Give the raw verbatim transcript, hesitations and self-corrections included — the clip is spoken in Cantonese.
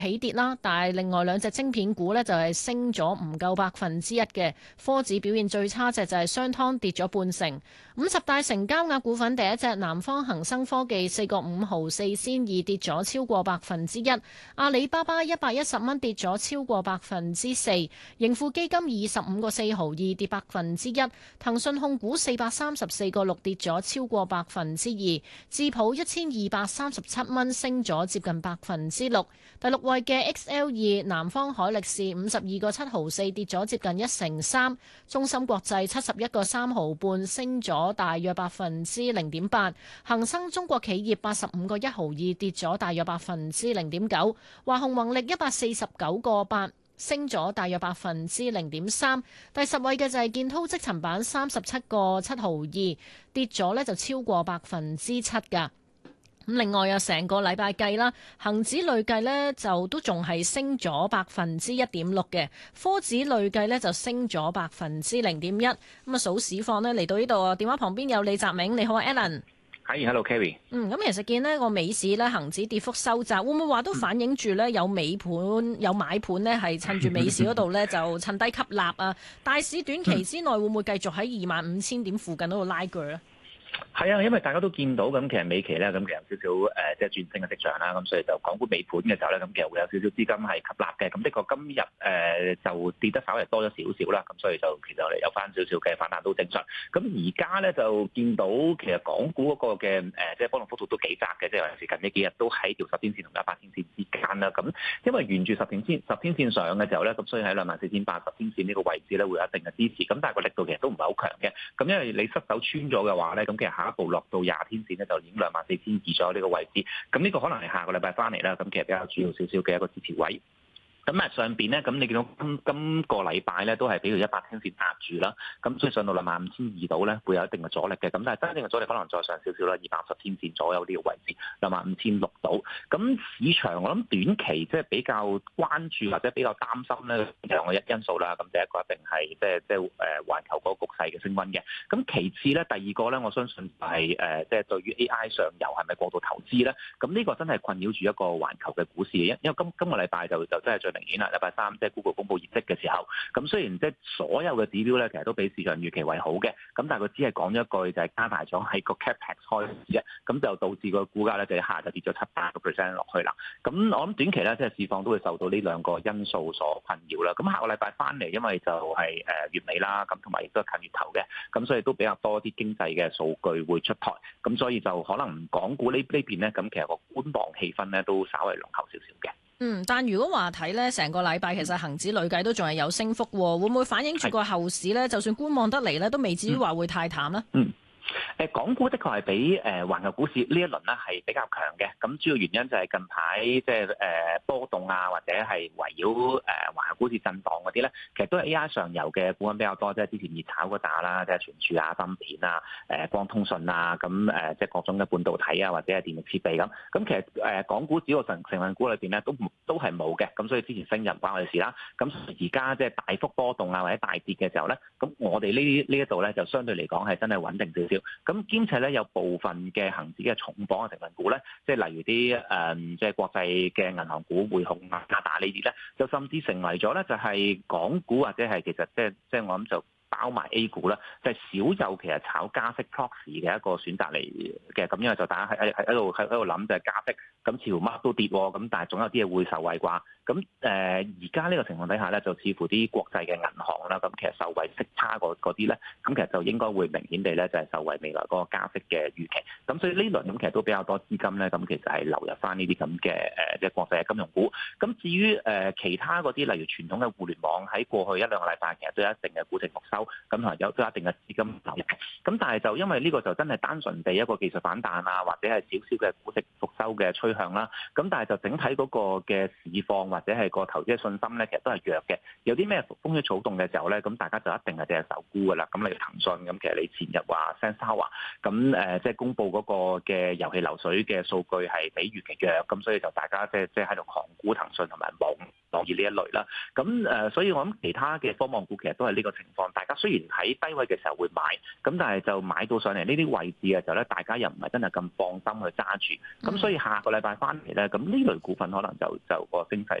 起跌啦，但係另外兩隻晶片股呢，就係升咗唔夠百分之一嘅。科指表現最差隻就係商湯跌咗半成。五十大成交額股份第一隻南方恒生科技四個五毫四仙二跌咗超過百分之一。阿里巴巴一百一十蚊跌咗超過百分之四。盈富基金二十五個四毫二跌百分之一。騰訊控股四百三十四個六跌咗超過百分之二。智普一千二百三十七蚊升咗接近百分之六。第六位嘅 X L 二南方海力士五十二個七毫四跌咗接近一成三，中芯國際七十一個三毫半升咗大約百分之零點八，恒生中國企業八十五個一毫二跌咗大約百分之零點九，華虹宏力一百四十九個八升咗大約百分之零點三，第十位嘅就係建滔積層板三十七個七毫二跌咗呢就超過百分之七噶。咁另外有成個禮拜計啦，恒指累計呢就都仲係升咗百分之一點六嘅，科指累計呢就升咗百分之零點一。咁啊數市況呢嚟到呢度啊，電話旁邊有李澤銘，你好啊 Alan。 係，Hello，Kerry。 嗯，咁其實見呢個美市呢，恒指跌幅收窄，會唔會話都反映住呢有尾盤有買盤呢係趁住美市嗰度呢就趁低吸納啊？大市短期之內會唔會繼續喺二萬五千點附近嗰度拉鋸咧？ 係啊，因為大家都見到咁，其實美期咧咁其實有少少誒，即係轉升嘅跡象啦。咁所以就港股尾盤嘅時候咧，咁其實會有少少資金係吸納嘅。咁的確今日誒、呃、就跌得稍微多咗少少啦。咁所以就其實我哋有翻少少嘅反彈都正常。咁而家咧就見到其實港股嗰個嘅誒，即係波動幅度都幾窄嘅，即係尤其是近呢幾日都喺條十天線同一百天線之間啦。咁因為沿住十天線十天線上嘅時候咧，咁所以喺兩萬四千八十天線呢個位置咧會有一定嘅支持。咁但係個力度其實都唔係好強嘅。咁因為你失手穿咗嘅話咧，咁其實下一步落到廿天線咧就已經兩萬四千二左右呢個位置，咁呢個可能係下個禮拜翻嚟啦，咁其實比較主要少少嘅一個支持位。咁啊上邊咧，咁你見到今今個禮拜咧都係俾條一百天線壓住啦，咁所以上到兩萬五千二度咧會有一定嘅阻力嘅，咁但係真正嘅阻力可能再上少少啦，二百五十天線左右呢個位置，兩萬五千六度。咁市場我諗短期即係比較關注或者比較擔心咧兩個一因素啦，咁第一個一定係即係即係誒環球嗰個局勢嘅升溫嘅，咁其次咧第二個咧我相信係誒即係對於 A I 上游係咪過度投資咧？咁呢個真係困擾住一個環球嘅股市嘅，因因為今今個禮拜就就真係最明顯啦，禮拜三即係 Google 公佈業績嘅時候，咁雖然即係所有嘅指標咧，其實都比市場預期為好嘅，咁但係佢只係講咗一句就係加大咗係個 capex 開支啫，咁就導致個股價咧就一下就跌咗七八個 percent 落去啦。咁我諗短期咧即係市況都會受到呢兩個因素所困擾啦。咁下個禮拜翻嚟，因為就係誒月尾啦，咁同埋亦都係近月頭嘅，咁所以都比較多啲經濟嘅數據會出台，咁所以就可能港股呢呢邊咧，咁其實個觀望氣氛咧都稍微濃厚少少嘅。 嗯，但如果話睇呢成個禮拜其實恒指累計都仲係有升幅喎，會唔會反映住個後市呢？就算觀望得嚟呢，都未至於話會太淡呢？ 嗯。誒港股的確係比誒環球股市呢一輪咧係比較強嘅，咁主要原因就係近排即係誒波動啊，或者係圍繞誒環球股市震盪嗰啲咧，其實都係 A I 上游嘅股份比較多，即係之前熱炒嗰打啦，即係存儲啊、芯片啊、誒光通訊啊，咁誒即係各種嘅半導體啊，或者係電力設備咁。咁其實誒港股只個成成分股裏邊咧都都係冇嘅，咁所以之前升就唔關我哋事啦。咁而家即係大幅波動啊或者大跌嘅時候咧，咁我哋呢呢一度咧就相對嚟講係真係穩定少少。咁兼且咧有部分嘅恒指嘅重磅嘅成分股咧，即係例如啲誒、嗯、即係國際嘅銀行股、匯控啊、渣打呢啲咧，就甚至成為咗咧就係港股或者係其實即係即係我諗就包埋 A 股啦，就係、是、少有其實炒加息 proxy 嘅一個選擇嚟嘅。咁因為就大家喺喺喺度喺喺度諗就係加息，咁似乎乜都跌喎，咁但係總有啲嘢會受惠啩。咁誒而家呢個情況底下咧，就似乎啲國際嘅銀行啦，咁其實受惠息差嗰啲咧，咁其實就應該會明顯地咧就係受惠未來嗰個加息嘅預期。咁所以呢輪咁其實都比較多資金咧，咁其實係流入翻呢啲咁嘅誒即係國際嘅金融股。咁至於誒其他嗰啲，例如傳統嘅互聯網，喺過去一兩個禮拜其實都有一定嘅估值復收，咁同埋有都有一定嘅資金流入。咁但係就因為呢個就真係單純地一個技術反彈啊，或者係少少嘅估值復收嘅趨向啦。咁但係就整體嗰個嘅市況或者係個投資嘅信心咧，其實都係弱嘅。有啲咩風吹草動嘅時候咧，咁大家就一定係淨係受沽噶啦。咁例如騰訊咁，其實你前日話 Sensor 咁誒，即係公佈嗰個嘅遊戲流水嘅數據係比預期弱，咁所以就大家即係即係喺度狂沽騰訊同埋網網易以呢一類啦。咁誒，所以我諗其他嘅科網股其實都係呢個情況。大家雖然喺低位嘅時候會買，咁但係就買到上嚟呢啲位置嘅時候咧，大家又唔係真係咁放心去揸住。咁所以下個禮拜翻嚟咧，咁呢類股份可能就就個升勢